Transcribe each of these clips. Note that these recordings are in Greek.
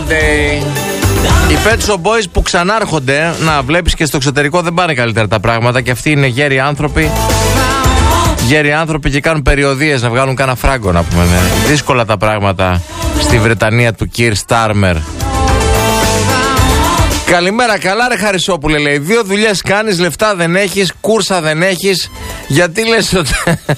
Holiday. Οι Pet Shop Boys που ξανάρχονται, να βλέπεις και στο εξωτερικό δεν πάνε καλύτερα τα πράγματα. Και αυτοί είναι γέροι άνθρωποι. Γέροι άνθρωποι και κάνουν περιοδίες να βγάλουν κάνα φράγκο, να πούμε. Ναι. Δύσκολα τα πράγματα στη Βρετανία του Keir Starmer. Καλημέρα, καλά ρε Χαρισόπουλε, λέει. 2 δουλειές κάνεις, λεφτά δεν έχεις, κούρσα δεν έχεις. Γιατί λες ότι...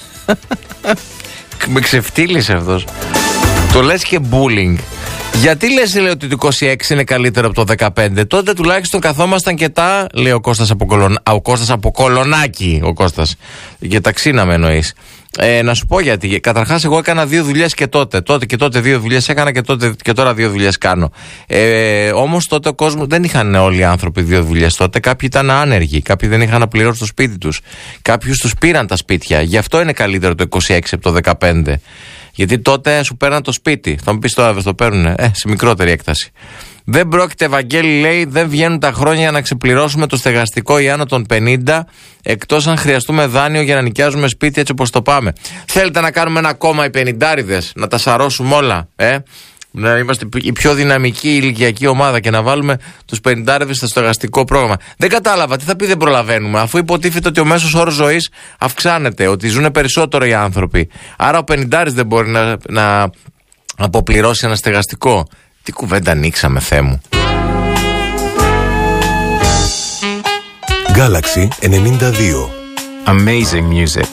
Με ξεφτύλισε αυτός. Το λες και bullying. Γιατί λες, λέει, ότι το 26 είναι καλύτερο από το 15? Τότε τουλάχιστον καθόμασταν και τα... Λέει ο Κώστας από Κολονάκι. Ο Κώστας. Και τα ξύναμε εννοείς. Να σου πω γιατί. Καταρχάς εγώ έκανα 2 δουλειές και τότε. Και τότε 2 δουλειές έκανα και τώρα 2 δουλειές κάνω. Όμως τότε ο κόσμος δεν είχαν όλοι οι άνθρωποι 2 δουλειές τότε. Κάποιοι ήταν άνεργοι. Κάποιοι δεν είχαν να πληρώσουν το σπίτι τους. Κάποιους τους πήραν τα σπίτια. Γι' αυτό είναι καλύτερο το 26 από το 15. Γιατί τότε σου παίρναν το σπίτι. Θα μου πεις τώρα δεν το παίρνουνε. Σε μικρότερη έκταση. Δεν πρόκειται, Βαγγέλη, λέει, δεν βγαίνουν τα χρόνια για να ξεπληρώσουμε το στεγαστικό ή άνω των 50, εκτός αν χρειαστούμε δάνειο για να νοικιάζουμε σπίτι έτσι όπως το πάμε. Θέλετε να κάνουμε ένα κόμμα οι 50άριδες, να τα σαρώσουμε όλα, να είμαστε η πιο δυναμική ηλικιακή ομάδα και να βάλουμε τους 50άριδες στο στεγαστικό πρόγραμμα. Δεν κατάλαβα, τι θα πει δεν προλαβαίνουμε, αφού υποτίθεται ότι ο μέσος όρος ζωής αυξάνεται, ότι ζουν περισσότερο οι άνθρωποι. Άρα ο 50άρης δεν μπορεί να αποπληρώσει ένα στεγαστικό. Τι κουβέντα ανοίξαμε, Θεέ μου. Galaxy 92. Amazing music.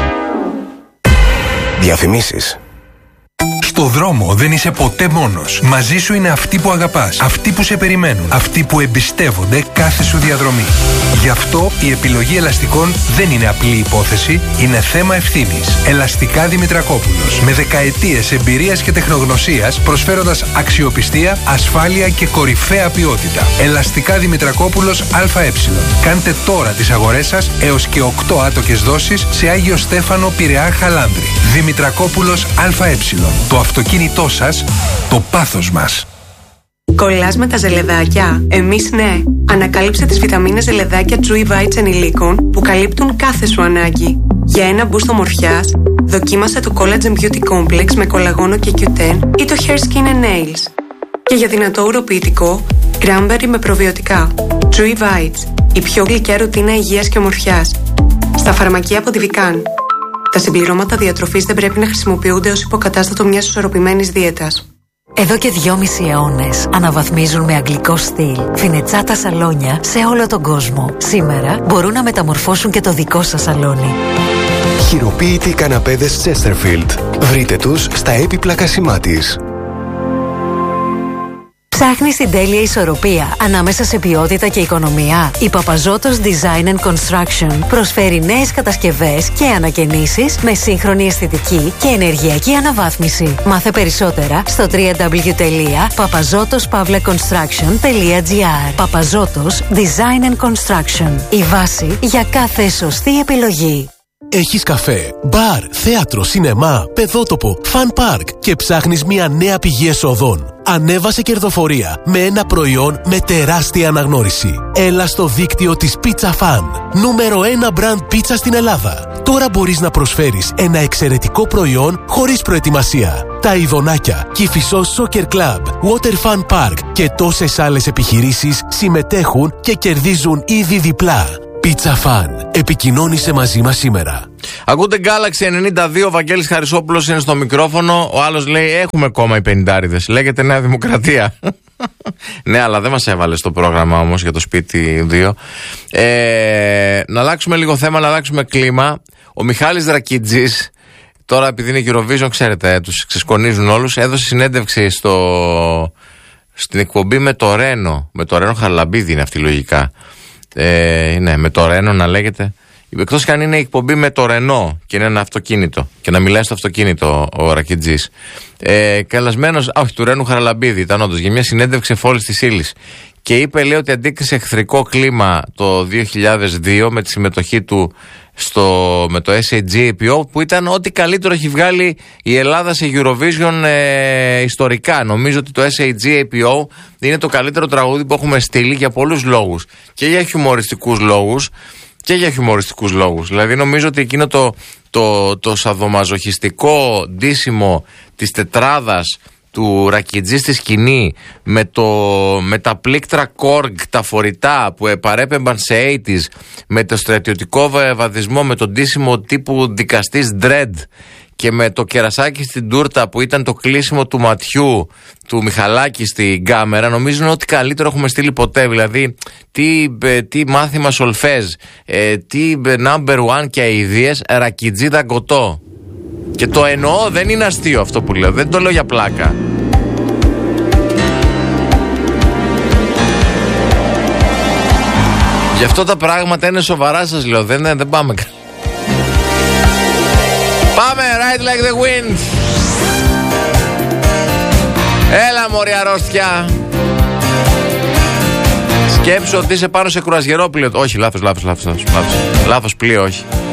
Διαφημίσεις. Στο δρόμο δεν είσαι ποτέ μόνος. Μαζί σου είναι αυτοί που αγαπάς, αυτοί που σε περιμένουν, αυτοί που εμπιστεύονται κάθε σου διαδρομή. Γι' αυτό η επιλογή ελαστικών δεν είναι απλή υπόθεση, είναι θέμα ευθύνης. Ελαστικά Δημητρακόπουλος. Με δεκαετίες εμπειρίας και τεχνογνωσίας, προσφέροντας αξιοπιστία, ασφάλεια και κορυφαία ποιότητα. Ελαστικά Δημητρακόπουλος ΑΕ. Κάντε τώρα τις αγορές σας έως και 8 άτοκες δόσεις σε Άγιο Στέφανο, Πειραιά, Χαλάνδρη. Δημητρακόπουλος ΑΕ. Το αυτοκίνητό σας, το πάθος μας. Κολλάς με τα ζελεδάκια? Εμείς ναι. Ανακάλυψε τις βιταμίνες ζελεδάκια Chewy Bites ενηλίκων που καλύπτουν κάθε σου ανάγκη. Για ένα μπούστο ομορφιάς, δοκίμασε το Collagen Beauty Complex με κολαγόνο και Q10 ή το Hair Skin and Nails. Και για δυνατό ουροποιητικό, Cranberry με προβιωτικά. Chewy Bites, η πιο γλυκιά ρουτίνα υγείας και ομορφιάς. Στα φαρμακεία από τη Vican. Τα συμπληρώματα διατροφής δεν πρέπει να χρησιμοποιούνται ως υποκατάστατο μιας ισορροπημένης δίαιτας. Εδώ και 2,5 αιώνες αναβαθμίζουν με αγγλικό στυλ φινετσάτα σαλόνια σε όλο τον κόσμο. Σήμερα μπορούν να μεταμορφώσουν και το δικό σας σαλόνι. Χειροποίητοι καναπέδες Chesterfield. Βρείτε τους στα έπιπλα Κασιμάτης. Ψάχνεις την τέλεια ισορροπία ανάμεσα σε ποιότητα και οικονομία? Η Παπαζώτος Design and Construction προσφέρει νέες κατασκευές και ανακαινήσεις με σύγχρονη αισθητική και ενεργειακή αναβάθμιση. Μάθε περισσότερα στο www.papazotospavlaconstruction.gr. Παπαζώτος Design and Construction. Η βάση για κάθε σωστή επιλογή. Έχεις καφέ, μπαρ, θέατρο, σινεμά, παιδότοπο, φαν πάρκ και ψάχνεις μια νέα πηγή εσόδων? Ανέβασε κερδοφορία με ένα προϊόν με τεράστια αναγνώριση. Έλα στο δίκτυο της Pizza Fan. Νούμερο 1 brand πίτσα στην Ελλάδα. Τώρα μπορείς να προσφέρεις ένα εξαιρετικό προϊόν χωρίς προετοιμασία. Τα Ιδονάκια, Κηφισός Soccer Club, Water Fun Park και τόσες άλλες επιχειρήσεις συμμετέχουν και κερδίζουν ήδη διπλά. Pizza Fan. Επικοινώνησε μαζί μας σήμερα. Ακούτε Galaxy 92, ο Βαγγέλης Χαρισόπουλος είναι στο μικρόφωνο. Ο άλλος λέει έχουμε κόμμα οι 50άριδες. Λέγεται Νέα Δημοκρατία. Ναι, αλλά δεν μας έβαλε στο πρόγραμμα όμως για το σπίτι 2. Να αλλάξουμε λίγο θέμα, να αλλάξουμε κλίμα. Ο Μιχάλης Δρακίτζης, τώρα επειδή είναι Eurovision, ξέρετε, τους ξεσκονίζουν όλους, έδωσε συνέντευξη στην εκπομπή με το Ρένο. Με το Ρένο Χαραλαμπίδη είναι αυτή λογικά. Ναι, με το Ρένο να λέγεται. Εκτός και αν είναι η εκπομπή με το Ρενό και είναι ένα αυτοκίνητο και να μιλάει στο αυτοκίνητο ο Ρακιτζής. Καλεσμένος, όχι, του Ρένου Χαραλαμπίδη ήταν όντως για μια συνέντευξη εφόλης της ύλης. Και είπε, λέει, ότι αντίκρισε εχθρικό κλίμα το 2002 με τη συμμετοχή του με το SAGAPO, που ήταν ό,τι καλύτερο έχει βγάλει η Ελλάδα σε Eurovision ιστορικά. Νομίζω ότι το SAGAPO είναι το καλύτερο τραγούδι που έχουμε στείλει για πολλούς λόγους. Και για χιουμοριστικούς λόγους. Δηλαδή νομίζω ότι εκείνο το σαδομαζοχιστικό ντύσιμο της τετράδας του Ρακιτζή στη σκηνή με τα πλήκτρα Korg, τα φορητά που παρέπεμπαν σε 80's, με το στρατιωτικό βαδισμό, με τον ντύσιμο τύπου δικαστής Dredd και με το κερασάκι στην τούρτα που ήταν το κλείσιμο του ματιού του Μιχαλάκη στην κάμερα, νομίζω είναι ότι καλύτερο έχουμε στείλει ποτέ. Δηλαδή, τι μάθημα σολφέζ, τι number one και αηδίες, Ρακιτζή Δαγκωτό. Και το εννοώ, δεν είναι αστείο αυτό που λέω, δεν το λέω για πλάκα. Γι' αυτό τα πράγματα είναι σοβαρά, σας λέω, δεν πάμε. Πάμε, ride like the wind. Έλα μωρή αρρώστια. Σκέψου ότι είσαι πάνω σε κρουαζιερόπλοιο. Όχι, λάθος πλοίο, όχι.